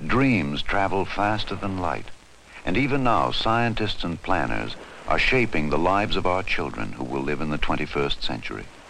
Dreams travel faster than light, and even now scientists and planners are shaping the lives of our children who will live in the 21st century.